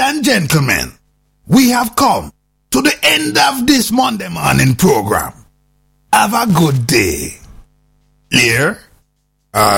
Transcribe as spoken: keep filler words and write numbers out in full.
and gentlemen, we have come to the end of this Monday morning program. Have a good day. Lear?